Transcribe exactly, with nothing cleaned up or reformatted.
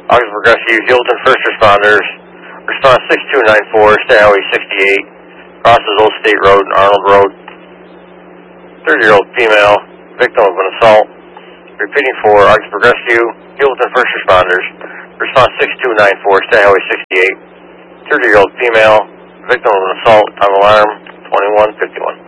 Augsburg Rescue, Hilton First Responders, response six two nine four, State Highway sixty-eight, crosses Old State Road and Arnold Road. thirty-year-old female, victim of an assault. Repeating for Augsburg Rescue, Hilton First Responders, response six two nine four, State Highway sixty-eight, thirty-year-old female, victim of an assault, time alarm twenty-one fifty-one.